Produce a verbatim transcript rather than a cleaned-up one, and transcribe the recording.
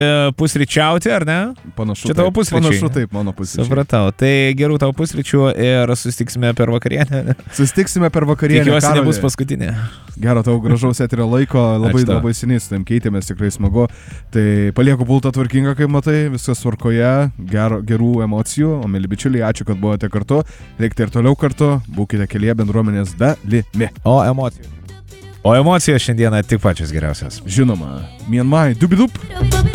pusryčiauti, ar ne? Panašu. Čia tavo pusryčiai. Panašu taip, mano pusryčiai. Supratau. Tai gerų tavo pusryčių ir susitiksime per vakarienę. Susitiksime per vakarienę. Tikiuosi nebus paskutinė. Gero tau gražaus eterio laiko, labai, labai seniai su tam keitėmės, tikrai smagu. Tai palieku pultą tvarkingą, kaip matai, viskas tvarkoje, gero, gerų emocijų, o mėly bičiuliai, ačiū, kad buvote kartu, reikite ir toliau kartu, būkite kelyje bendruomenės dalimi. O emocijos? O emocijos šiandieną tik pačios geriausios. Žinoma, Mienmai, dubidup.